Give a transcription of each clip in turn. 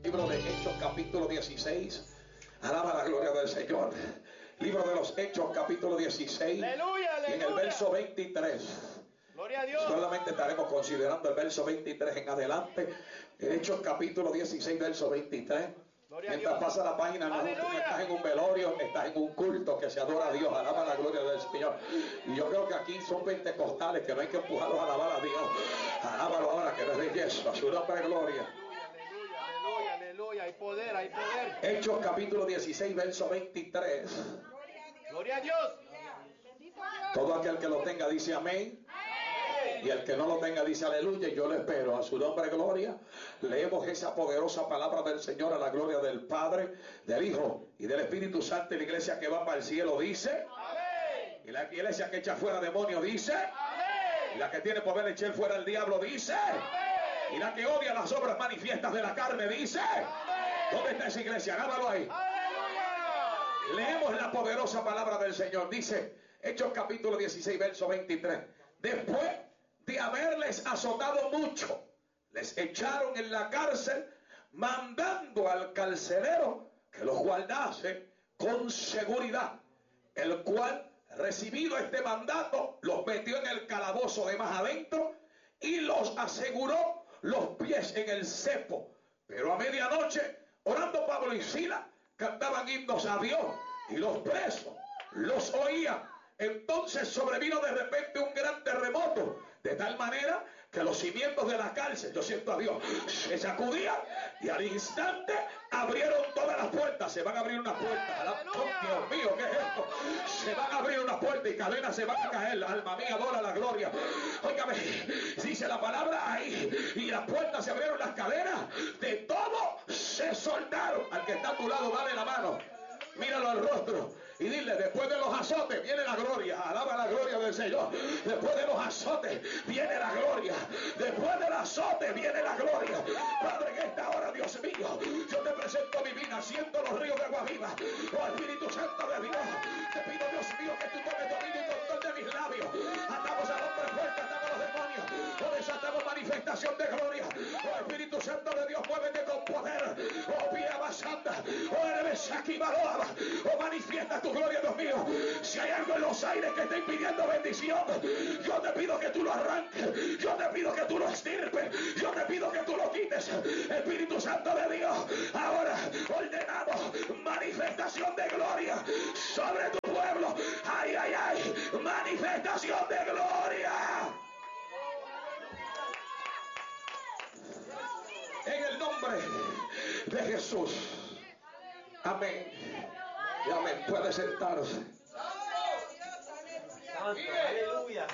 Libro de Hechos, capítulo 16. Alaba la gloria del Señor. Libro de los Hechos, capítulo 16. Aleluya, aleluya. En el verso 23. Gloria a Dios. Solamente estaremos considerando el verso 23 en adelante. Hechos, capítulo 16, verso 23. Gloria Mientras a Dios. pasa la página, no Aleluya. estás en un velorio, estás en un culto que se adora a Dios. Alaba la gloria del Señor. Y yo creo que aquí son pentecostales que no hay que empujarlos a alabar a Dios. Alábalo ahora, que es belleza, a su nombre de gloria. Aleluya, aleluya, aleluya. Hay poder, hay poder. Hechos capítulo 16, verso 23. Gloria a Dios. Todo aquel que lo tenga dice amén. Y el que no lo tenga dice aleluya. Y yo le espero, a su nombre gloria. Leemos esa poderosa palabra del Señor a la gloria del Padre, del Hijo y del Espíritu Santo. Y la iglesia que va para el cielo dice Amén. y la iglesia que echa fuera demonios dice Amén. y la que tiene poder de echar fuera el diablo dice y la que odia las obras manifiestas de la carne dice. ¿Dónde está esa iglesia? Alábalo ahí. Aleluya. Leemos la poderosa palabra del Señor. Dice Hechos capítulo 16, verso 23. Después de haberles azotado mucho, les echaron en la cárcel, mandando al carcelero que los guardase con seguridad, el cual, recibido este mandato, los metió en el calabozo de más adentro y los aseguró los pies en el cepo. Pero a medianoche, orando Pablo y Silas, cantaban himnos a Dios y los presos los oían. Entonces sobrevino de repente un gran terremoto, de tal manera que los cimientos de la cárcel, yo siento a Dios, se sacudían y al instante abrieron todas las puertas. Se van a abrir unas puertas. Oh, Dios mío, ¿qué es esto? Se van a abrir unas puertas y cadenas se van a caer. Alma mía, adora la gloria. Óigame, dice la palabra ahí, y las puertas se abrieron, las cadenas de todo se soltaron. Al que está a tu lado, dale la mano, míralo al rostro y dile: después de los azotes viene la gloria. Alaba la gloria del Señor. Después de los azotes viene la gloria. Después del azote viene la gloria. Padre, en esta hora, Dios mío, yo te presento mi vida. Siento los ríos de agua viva. Oh Espíritu Santo de Dios, te pido, Dios mío, que tú tomes dominio y control de mis labios. Atamos al hombre fuerte, atamos a los demonios. Oh, desatamos manifestación de gloria. Oh Espíritu Santo de Dios, muévete con poder. Oh Pía Basanda. Oh Eres aquí, Baroaba. Oh, manifiesta tu gloria, Dios mío. Si hay algo en los aires que está impidiendo bendición, yo te pido que tú lo arranques. Yo te pido que tú lo estirpes. Yo te pido que tú lo quites. Espíritu Santo de Dios, ahora ordenamos manifestación de gloria sobre tu pueblo. Ay, ay, ay, manifestación de gloria. En el nombre de Jesús. Amén. Y amén. Puede sentarse. Aleluya.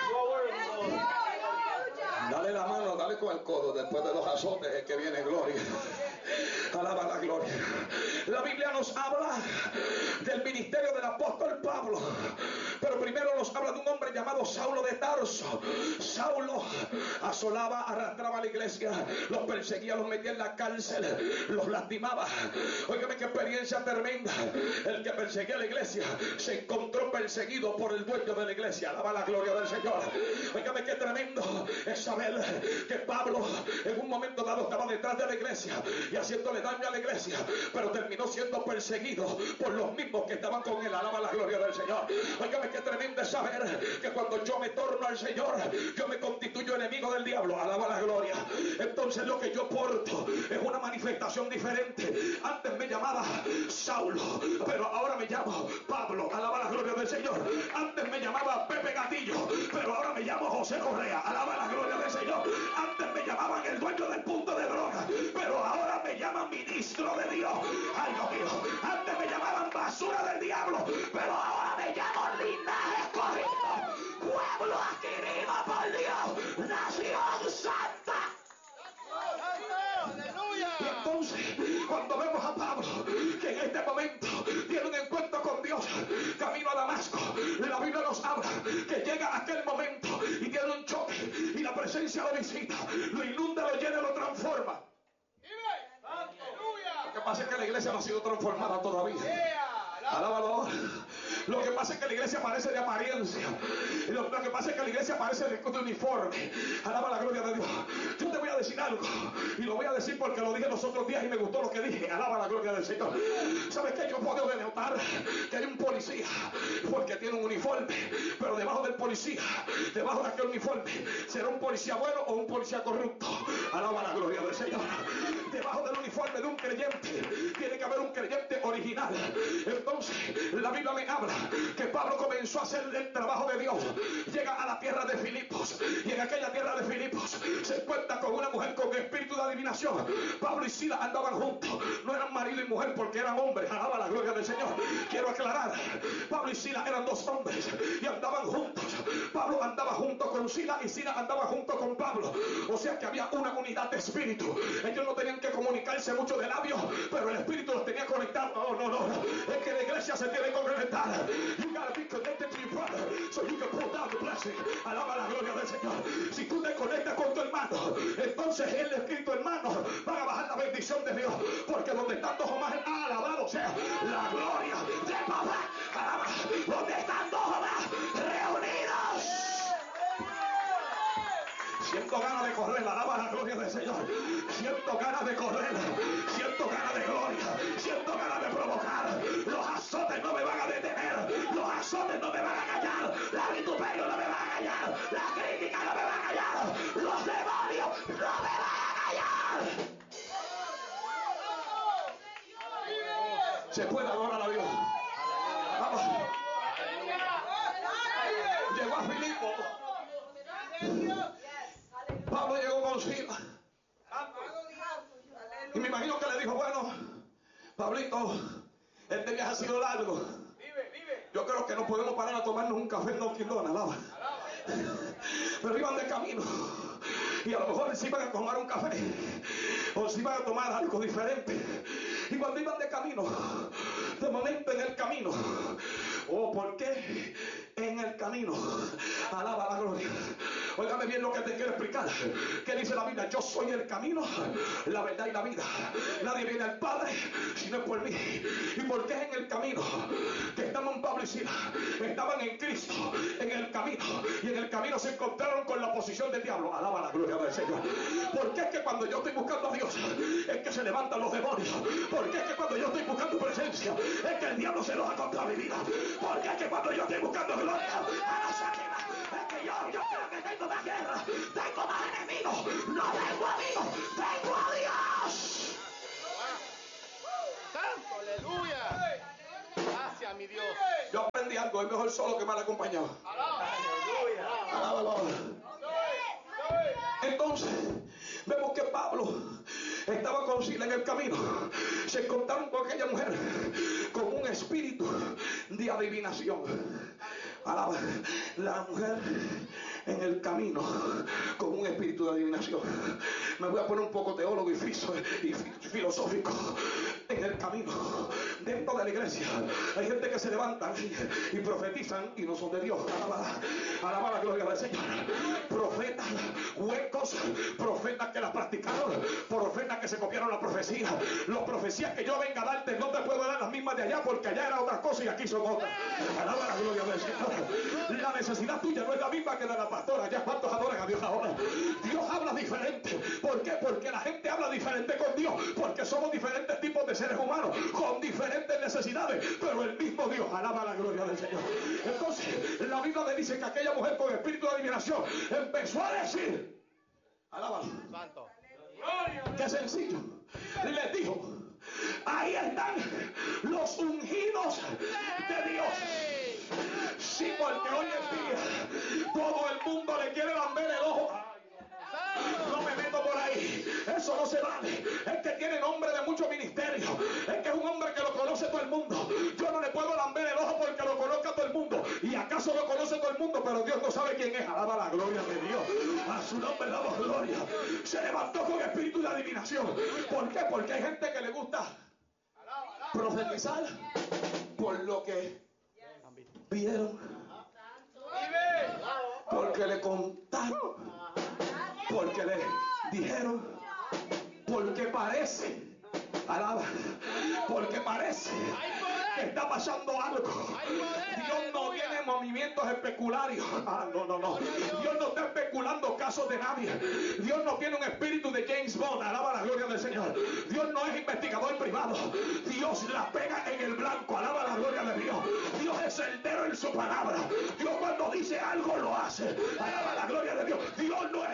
Dale la mano, dale con el codo. Después de los azotes es que viene gloria. Alaba la gloria. La Biblia nos habla del ministerio del apóstol Pablo, pero primero nos habla de un hombre llamado Saulo de Tarso. Saulo asolaba, arrastraba a la iglesia, los perseguía, los metía en la cárcel, los lastimaba. Óigame qué experiencia tremenda. El que perseguía a la iglesia se encontró perseguido por el dueño de la iglesia. Alaba la gloria del Señor. Óigame qué tremendo es saber que Pablo en un momento dado estaba detrás de la iglesia y haciéndole daño a la iglesia, pero terminó siendo perseguido por los mismos que estaban con él. Alaba la gloria del Señor. Óigame qué tremendo es saber que cuando yo me torno al Señor, yo me constituyo enemigo del diablo. Alaba la gloria. Entonces lo que yo porto es una manifestación diferente. Antes me llamaba Saulo, pero ahora me llamo Pablo. Alaba la gloria del Señor. Antes me llamaba Pepe Gatillo, pero ahora me llamo José Correa. Alaba la gloria del Señor. Antes me llamaban el dueño del punto de droga, pero ahora me llaman ministro de Dios. Ay, Dios mío. Antes me llamaban basura del diablo, pero ahora me llamo linaje escogido, pueblo adquirido por Dios, nación santa. Aleluya. Y entonces, cuando vemos a Pablo, que en este momento tiene un encuentro con Dios, camino a Damasco, la Biblia nos habla que llega aquel momento y tiene un choque, y la presencia lo visita, lo inunda, lo llena, lo transforma. Lo que pasa es que la iglesia no ha sido transformada todavía. Alábalo. Lo que pasa es que la iglesia parece de apariencia. Lo que pasa es que la iglesia parece de uniforme. Alaba la gloria de Dios. Yo te voy a decir algo, y lo voy a decir porque lo dije los otros días y me gustó lo que dije. Alaba la gloria del Señor. ¿Sabes qué? Yo puedo denotar que hay un policía porque tiene un uniforme, pero debajo del policía, debajo de aquel uniforme, será un policía bueno o un policía corrupto. Alaba la gloria del Señor. Debajo del uniforme de un creyente tiene que haber un creyente original. Entonces la Biblia me habla que Pablo comenzó a hacer el trabajo de Dios. Llega a la tierra de Filipos, y en aquella tierra de Filipos se encuentra con una mujer con espíritu de adivinación. Pablo y Silas andaban juntos, no eran marido y mujer porque eran hombres. Alaba la gloria del Señor. Quiero aclarar, Pablo y Silas eran dos hombres y andaban juntos. Pablo andaba junto con Silas y Silas andaba junto con Pablo. O sea que había una unidad de espíritu. Ellos no tenían que comunicarse mucho de labios, pero el espíritu los tenía conectados. No. Es que la iglesia se tiene que conectar. You gotta be connected to your brother so you can pull down the blessing. Alaba la gloria del Señor. Si tú te conectas con tu hermano, entonces el espíritu hermano va a bajar la bendición de Dios. Porque donde están dos o más, alabado sea la gloria de Papá. Alaba. Donde están dos o más reunidos. Siento ganas de correr, alaba la gloria del Señor. Siento ganas de correr, siento ganas de gloria, siento ganas de provocar. Los azotes no me van a detener, los azotes no me van a callar, la vituperio no me va a callar, la crítica no me va a callar, los demonios no me van a callar. Se puede adorar a Dios. Vamos. Llegó a Filipo. Pablo llegó con Silas y me imagino que le dijo: bueno, Pablito, este viaje ha sido largo, yo creo que no podemos parar a tomarnos un café en Dunkin' Donuts, pero iban de camino y a lo mejor se iban a tomar un café o se iban a tomar algo diferente. Y cuando iban de camino, de momento en el camino, ¿por qué en el camino? Alaba la gloria. Óigame bien lo que te quiero explicar. ¿Qué dice la Biblia? Yo soy el camino, la verdad y la vida. Nadie viene al Padre si no es por mí. ¿Y por qué en el camino? Que estaban Pablo y Silas, estaban en Cristo, en el camino, y en el camino se encontraron con la oposición del diablo. Alaba la gloria del Señor. ¿Por qué es que cuando yo estoy buscando a Dios es que se levantan los demonios? ¿Por qué es que cuando yo estoy buscando presencia es que el diablo se enoja contra mi vida? ¿Por qué es que cuando yo estoy buscando gloria a la Shakira es que yo creo que tengo más guerra, tengo más enemigos, no tengo amigos, tengo a Dios? ¡Santo, aleluya! Gracias, mi Dios. Yo aprendí algo, es mejor solo que mal acompañado. Aleluya. Alábalo. Entonces vemos que Pablo estaba con Silas en el camino. Se encontraron con aquella mujer con un espíritu de adivinación. Alaba. La mujer en el camino con un espíritu de adivinación. Me voy a poner un poco teólogo y filosófico. En el camino, dentro de la iglesia, hay gente que se levantan y profetizan y no son de Dios. Alaba la gloria del Señor. Profetas huecos, profetas que las practicaron, profetas que se copiaron la profecía. Las profecías que yo venga a darte no te puedo dar las mismas de allá, porque allá era otra cosa y aquí son otras. Alaba la gloria del Señor. La necesidad tuya no es la misma que de la pastora. Ya cuántos adoran a Dios ahora. Dios habla diferente. ¿Por qué? Porque la gente habla diferente con Dios, porque somos diferentes tipos de seres humanos con diferentes necesidades, pero el mismo Dios. Alaba la gloria del Señor. Entonces la Biblia me dice que aquella mujer con espíritu de adivinación empezó a decir: alábalo. Santo. Qué sencillo. Les dijo: ahí están los ungidos de Dios. Sí, porque hoy en día todo el mundo le quiere lamber el ojo. No me meto por ahí, eso no se vale. Es que tiene nombre de mucho ministerio, es que es un hombre que lo conoce todo el mundo. Yo no le puedo lamber el ojo porque lo conozca todo el mundo. Y acaso lo conoce todo el mundo, pero Dios no sabe quién es. Alaba la gloria de Dios. A su nombre damos gloria. Se levantó con espíritu de adivinación. ¿Por qué? Porque hay gente que le gusta profetizar por lo que vieron, porque le contaron, porque le dijeron, porque parece. Alaba. Porque parece que está pasando algo. Hay poder, Dios no aleluya. tiene movimientos especularios. No. Dios no está especulando casos de nadie. Dios no tiene un espíritu de James Bond. Alaba la gloria del Señor. Dios no es investigador privado. Dios la pega en el blanco. Alaba la gloria de Dios. Dios es certero en su palabra. Dios cuando dice algo lo hace. Alaba la